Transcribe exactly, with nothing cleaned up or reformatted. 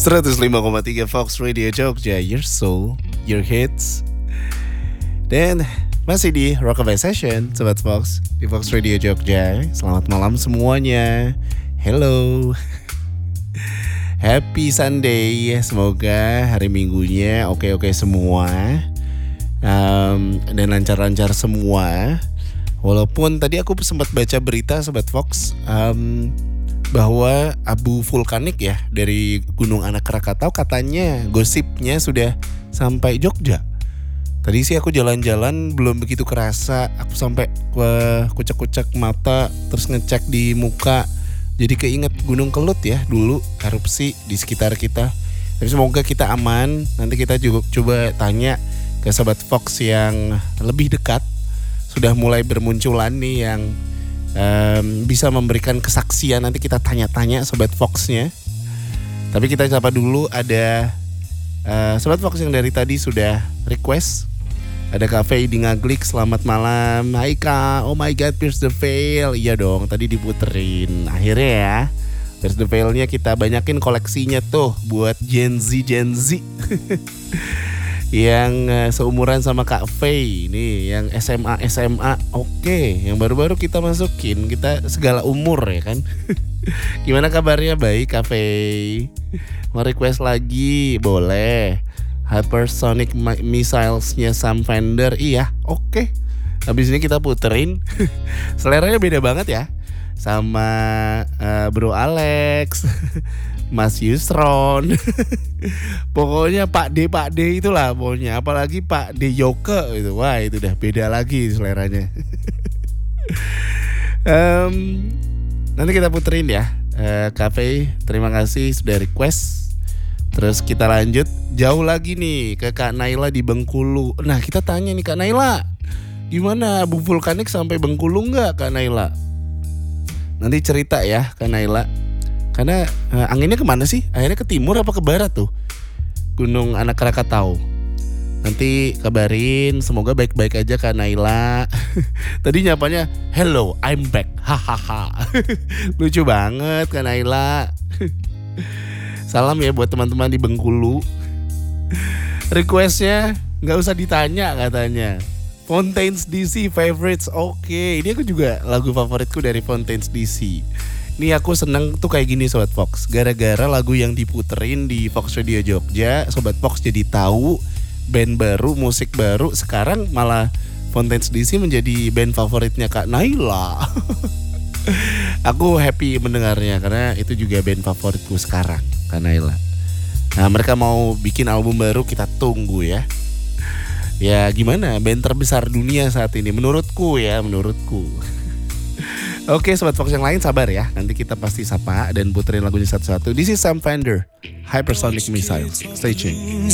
seratus lima koma tiga Fox Radio Jogja, your soul, your hits. Dan masih di Rockabye Session, Sobat Fox, di Fox Radio Jogja. Selamat malam semuanya. Hello. Happy Sunday. Semoga hari minggunya oke-oke semua, um, dan lancar-lancar semua. Walaupun tadi aku sempat baca berita Sobat Fox, um, bahwa abu vulkanik ya dari Gunung Anak Krakatau katanya gosipnya sudah sampai Jogja. Tadi sih aku jalan-jalan belum begitu kerasa, aku sampai uh, kucek-kucek mata terus ngecek di muka. Jadi keinget Gunung Kelut ya dulu erupsi di sekitar kita. Tapi semoga kita aman. Nanti kita juga coba tanya ke Sobat Fox yang lebih dekat. Sudah mulai bermunculan nih yang um, bisa memberikan kesaksian. Nanti kita tanya-tanya Sobat Fox-nya. Tapi kita sapa dulu ada uh, Sobat Fox yang dari tadi sudah request. Ada Kak Faye di Ngaglik, selamat malam. Hai Kak, oh my god, Pierce the Veil. Iya dong, tadi diputerin. Akhirnya ya, Pierce the Veil-nya kita banyakin koleksinya tuh buat Gen Z Gen Z. Yang uh, seumuran sama Kak Faye nih, yang S M A S M A, oke, yang baru-baru kita masukin, kita segala umur ya kan. Gimana kabarnya? Baik Kak Faye. Mau request lagi? Boleh. Hypersonic Missiles-nya Sam Fender, iya, oke. Habis ini kita puterin. Seleranya beda banget ya, sama uh, Bro Alex, Mas Yusron. Pokoknya Pak D Pak D itulah pokoknya. Apalagi Pak D Yoke itu, wah itu udah beda lagi seleranya. um, Nanti kita puterin ya. uh, Cafe, terima kasih sudah request. Terus kita lanjut jauh lagi nih ke Kak Naila di Bengkulu. Nah kita tanya nih Kak Naila, gimana abu vulkanik sampai Bengkulu nggak Kak Naila? Nanti cerita ya Kak Naila. Karena eh, anginnya kemana sih? Akhirnya ke timur apa ke barat tuh Gunung Anak Krakatau? Nanti kabarin, semoga baik-baik aja Kak Naila. Tadi nyapanya hello I'm back, hahaha. Lucu banget Kak Naila. Salam ya buat teman-teman di Bengkulu. Requestnya gak usah ditanya katanya. Fontaines D C favorites. Oke, ini aku juga lagu favoritku dari Fontaines D C. Ini aku seneng tuh kayak gini Sobat Fox. Gara-gara lagu yang diputerin di Fox Radio Jogja, Sobat Fox jadi tahu band baru, musik baru. Sekarang malah Fontaines D C menjadi band favoritnya Kak Naila. Aku happy mendengarnya karena itu juga band favoritku sekarang, Kak Naila. Nah mereka mau bikin album baru, kita tunggu ya. Ya gimana, band terbesar dunia saat ini menurutku ya, menurutku. Oke Sobat Fox yang lain sabar ya, nanti kita pasti sapa dan puterin lagunya satu-satu. This is Sam Fender, Hypersonic Missiles. Stay tuned.